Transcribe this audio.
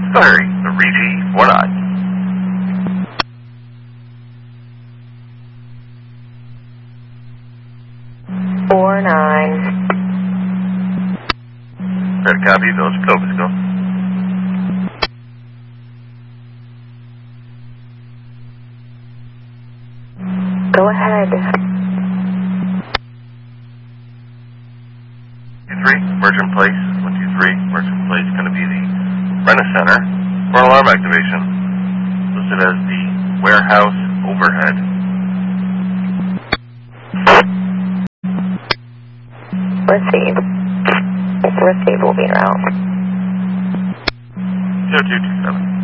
Sorry, the Regi 49. Red copy, Village Cobus, go. Go ahead. 123, Merchant Place. 123, Merchant Place, going to be the Renner Center for alarm activation. Listed as the warehouse overhead. Receive. It's received will be around. 0227.